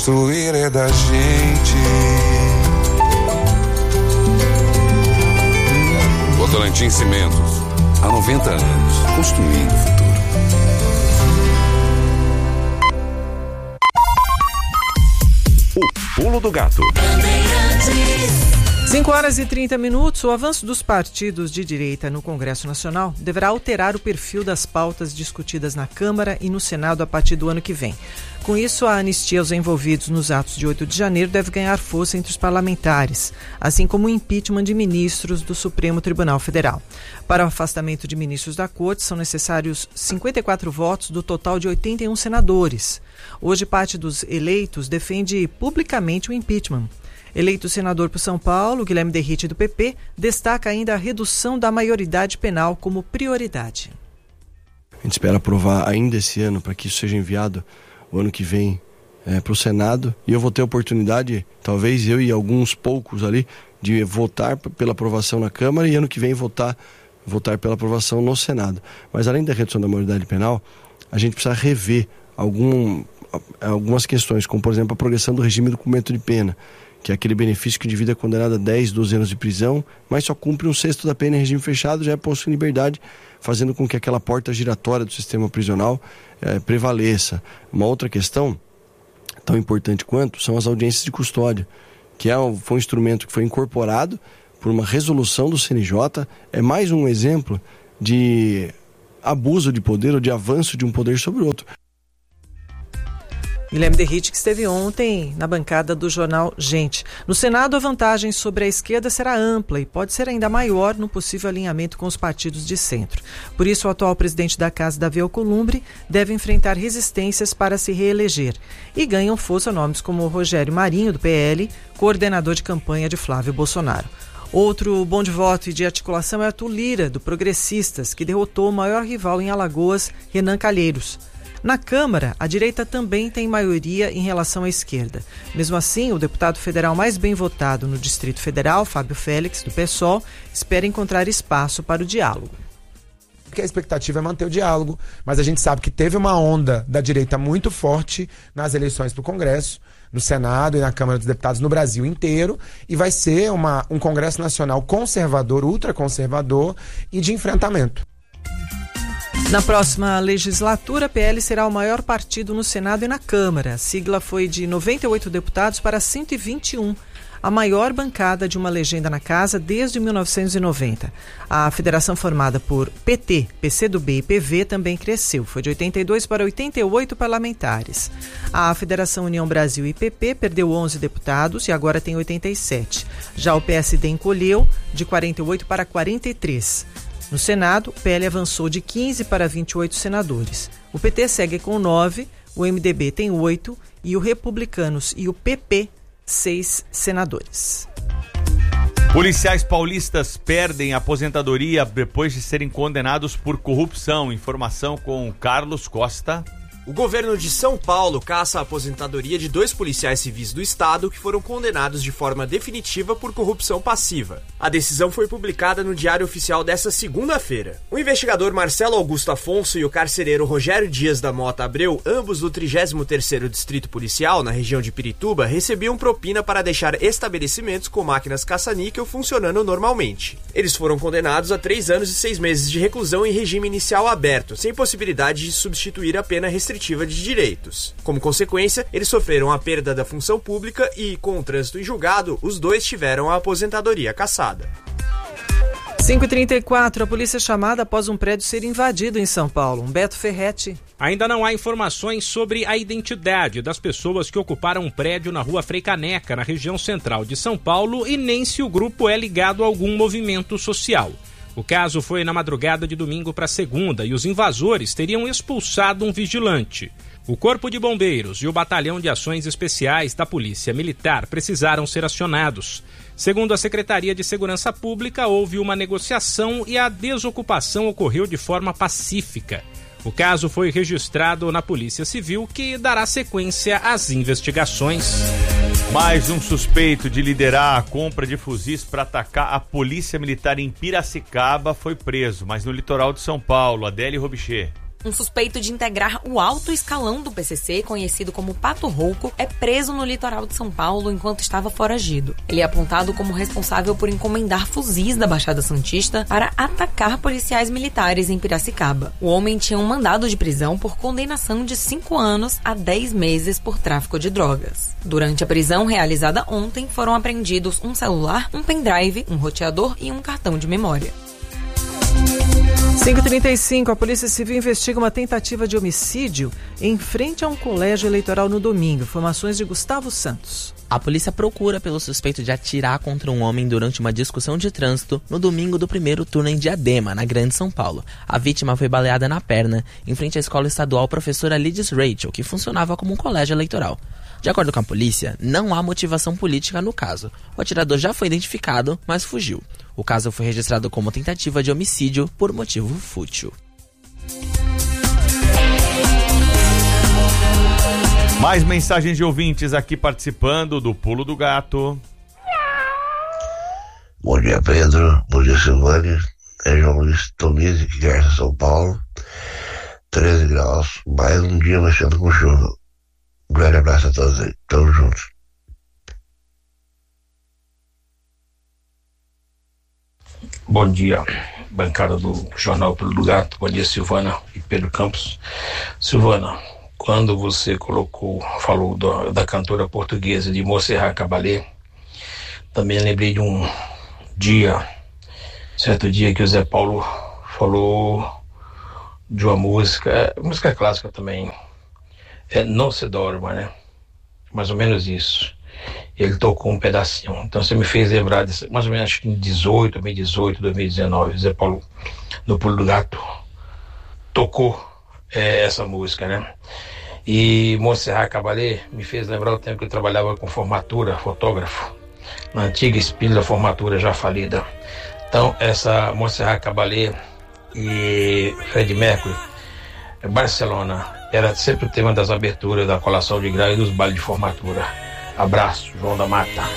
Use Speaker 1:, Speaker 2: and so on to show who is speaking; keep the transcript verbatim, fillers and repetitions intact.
Speaker 1: construir é da gente. Votorantim Cimentos, há noventa anos, construindo o futuro.
Speaker 2: O Pulo do Gato.
Speaker 3: cinco horas e trinta minutos. O avanço dos partidos de direita no Congresso Nacional deverá alterar o perfil das pautas discutidas na Câmara e no Senado a partir do ano que vem. Com isso, a anistia aos envolvidos nos atos de oito de janeiro deve ganhar força entre os parlamentares, assim como o impeachment de ministros do Supremo Tribunal Federal. Para o afastamento de ministros da Corte, são necessários cinquenta e quatro votos do total de oitenta e um senadores. Hoje, parte dos eleitos defende publicamente o impeachment. Eleito senador por São Paulo, Guilherme Derrite, do P P, destaca ainda a redução da maioridade penal como prioridade.
Speaker 4: A gente espera aprovar ainda esse ano para que isso seja enviado o ano que vem é, para o Senado. E eu vou ter a oportunidade, talvez eu e alguns poucos ali, de votar pela aprovação na Câmara e ano que vem votar, votar pela aprovação no Senado. Mas além da redução da maioridade penal, a gente precisa rever algum, algumas questões, como por exemplo a progressão do regime do cumprimento de pena, que é aquele benefício que o indivíduo é condenado a dez, doze anos de prisão, mas só cumpre um sexto da pena em regime fechado, já é posto em liberdade, fazendo com que aquela porta giratória do sistema prisional é, prevaleça. Uma outra questão, tão importante quanto, são as audiências de custódia, que é um, foi um instrumento que foi incorporado por uma resolução do C N J, é mais um exemplo de abuso de poder ou de avanço de um poder sobre o outro.
Speaker 3: Guilherme Derrite, que esteve ontem na bancada do jornal Gente. No Senado, a vantagem sobre a esquerda será ampla e pode ser ainda maior no possível alinhamento com os partidos de centro. Por isso, o atual presidente da Casa, Davi Alcolumbre, deve enfrentar resistências para se reeleger. E ganham força nomes como Rogério Marinho, do P L, coordenador de campanha de Flávio Bolsonaro. Outro bom de voto e de articulação é Arthur Lira, do Progressistas, que derrotou o maior rival em Alagoas, Renan Calheiros. Na Câmara, a direita também tem maioria em relação à esquerda. Mesmo assim, o deputado federal mais bem votado no Distrito Federal, Fábio Félix, do PSOL, espera encontrar espaço para o diálogo.
Speaker 5: Porque a expectativa é manter o diálogo, mas a gente sabe que teve uma onda da direita muito forte nas eleições para o Congresso, no Senado e na Câmara dos Deputados no Brasil inteiro, e vai ser uma, um Congresso Nacional conservador, ultraconservador e de enfrentamento.
Speaker 3: Na próxima legislatura, P L será o maior partido no Senado e na Câmara. A sigla foi de noventa e oito deputados para cento e vinte e um, a maior bancada de uma legenda na casa desde mil novecentos e noventa. A federação formada por P T, P C do B e P V também cresceu. Foi de oitenta e dois para oitenta e oito parlamentares. A Federação União Brasil e P P perdeu onze deputados e agora tem oitenta e sete. Já o P S D encolheu de quarenta e oito para quarenta e três. No Senado, o P L avançou de quinze para vinte e oito senadores. O P T segue com nove, o M D B tem oito e o Republicanos e o P P, seis senadores.
Speaker 6: Policiais paulistas perdem a aposentadoria depois de serem condenados por corrupção. Informação com Carlos Costa.
Speaker 7: O governo de São Paulo caça a aposentadoria de dois policiais civis do estado que foram condenados de forma definitiva por corrupção passiva. A decisão foi publicada no Diário Oficial desta segunda-feira. O investigador Marcelo Augusto Afonso e o carcereiro Rogério Dias da Mota Abreu, ambos do trigésimo terceiro Distrito Policial, na região de Pirituba, recebiam propina para deixar estabelecimentos com máquinas caça-níquel funcionando normalmente. Eles foram condenados a três anos e seis meses de reclusão em regime inicial aberto, sem possibilidade de substituir a pena restritiva de direitos. Como consequência, eles sofreram a perda da função pública e, com o trânsito em julgado, os dois tiveram a aposentadoria cassada.
Speaker 3: cinco e trinta e quatro, a polícia é chamada após um prédio ser invadido em São Paulo. Humberto Ferretti.
Speaker 8: Ainda não há informações sobre a identidade das pessoas que ocuparam um prédio na rua Frei Caneca, na região central de São Paulo, e nem se o grupo é ligado a algum movimento social. O caso foi na madrugada de domingo para segunda e os invasores teriam expulsado um vigilante. O Corpo de Bombeiros e o Batalhão de Ações Especiais da Polícia Militar precisaram ser acionados. Segundo a Secretaria de Segurança Pública, houve uma negociação e a desocupação ocorreu de forma pacífica. O caso foi registrado na Polícia Civil, que dará sequência às investigações.
Speaker 6: Mais um suspeito de liderar a compra de fuzis para atacar a Polícia Militar em Piracicaba foi preso, mas no litoral de São Paulo. Adélio Robichê.
Speaker 2: Um suspeito de integrar o alto escalão do P C C, conhecido como Pato Rouco, é preso no litoral de São Paulo enquanto estava foragido. Ele é apontado como responsável por encomendar fuzis da Baixada Santista para atacar policiais militares em Piracicaba. O homem tinha um mandado de prisão por condenação de cinco anos a dez meses por tráfico de drogas. Durante a prisão realizada ontem, foram apreendidos um celular, um pendrive, um roteador e um cartão de memória.
Speaker 3: cinco e trinta e cinco, a Polícia Civil investiga uma tentativa de homicídio em frente a um colégio eleitoral no domingo. Informações de Gustavo Santos.
Speaker 9: A polícia procura pelo suspeito de atirar contra um homem durante uma discussão de trânsito no domingo do primeiro turno em Diadema, na Grande São Paulo. A vítima foi baleada na perna em frente à escola estadual Professora Lides Rachel, que funcionava como um colégio eleitoral. De acordo com a polícia, não há motivação política no caso. O atirador já foi identificado, mas fugiu. O caso foi registrado como tentativa de homicídio por motivo fútil.
Speaker 6: Mais mensagens de ouvintes aqui participando do Pulo do Gato.
Speaker 10: Bom dia, Pedro. Bom dia, Silvânia. É João Luiz Tomizzi, que Garça, São Paulo. treze graus. Mais um dia mexendo com chuva. Um grande abraço a todos aí. Tamo juntos.
Speaker 11: Bom dia, bancada do Jornal Pulo do Gato. Bom dia, Silvana e Pedro Campos. Silvana, quando você colocou, falou do, da cantora portuguesa de Montserrat Caballé, também lembrei de um dia, certo dia que o Zé Paulo falou de uma música, música clássica também, é Não Se Dorma, né? Mais ou menos isso. Ele tocou um pedacinho. Então você me fez lembrar dessa, mais ou menos acho que em dezoito, dois mil e dezoito, dois mil e dezenove, Zé Paulo, no Pulo do Gato, tocou é, essa música, né? E Montserrat Caballé me fez lembrar o tempo que eu trabalhava com formatura, fotógrafo, na antiga Espírita Formatura já falida. Então essa Montserrat Caballé e Freddie Mercury, Barcelona, era sempre o tema das aberturas da colação de grau e dos bailes de formatura. Abraço, João da Mata.